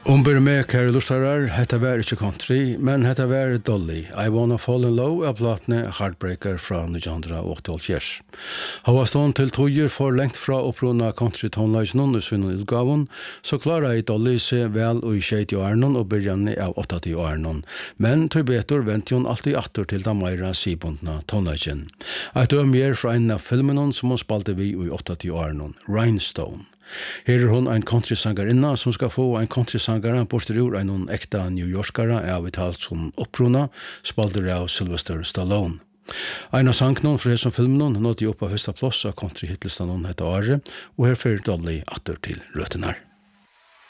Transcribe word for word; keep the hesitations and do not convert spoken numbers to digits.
Umber med kære lustarar, hetta var ikkje country, men hetta var Dolly. I Wanna Fall in Love av platne Heartbreaker fra nitjan åttaogfjørs. Hava stånd til tøyer for lengt fra opprona country tonelagen i sunn utgaven, så klara i Dolly seg vel og i tjeit i årnon og byrjanne av åttati årnon. Men tøy betur vent hun alltid atter til da meira sibundna tonelagen. Eit ømjer fra en av filmen som hun spalte vi i åttati årnon, Rhinestone. Her er hon en country-sangerinna som skal få en country-sangare borster ur en ekta New Yorkare av vitalt som opprona, spalder av Sylvester Stallone. En av sangnon fra hesson filmen nådde opp av første plass av country-hitlistan hetta året, og her fyrir Dolly atter til røtenar.